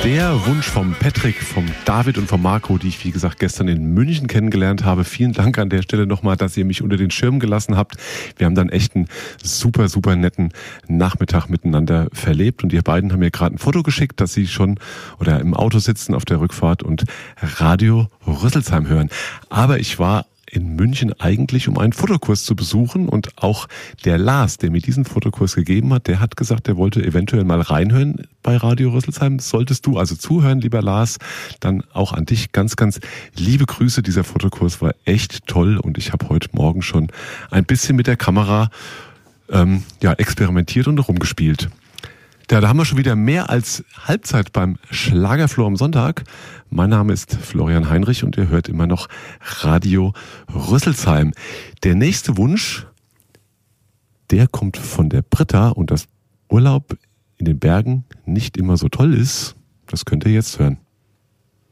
Der Wunsch vom Patrick, vom David und vom Marco, die ich wie gesagt gestern in München kennengelernt habe. Vielen Dank an der Stelle nochmal, dass ihr mich unter den Schirm gelassen habt. Wir haben dann echt einen super, super netten Nachmittag miteinander verlebt und ihr beiden haben mir gerade ein Foto geschickt, dass sie schon oder im Auto sitzen auf der Rückfahrt und Radio Rüsselsheim hören. Aber ich war in München eigentlich, um einen Fotokurs zu besuchen, und auch der Lars, der mir diesen Fotokurs gegeben hat, der hat gesagt, er wollte eventuell mal reinhören bei Radio Rüsselsheim. Solltest du also zuhören, lieber Lars, dann auch an dich ganz, ganz liebe Grüße. Dieser Fotokurs war echt toll und ich habe heute Morgen schon ein bisschen mit der Kamera experimentiert und rumgespielt. Ja, da haben wir schon wieder mehr als Halbzeit beim Schlagerfloh am Sonntag. Mein Name ist Florian Heinrich und ihr hört immer noch Radio Rüsselsheim. Der nächste Wunsch, der kommt von der Britta, und dass Urlaub in den Bergen nicht immer so toll ist, das könnt ihr jetzt hören.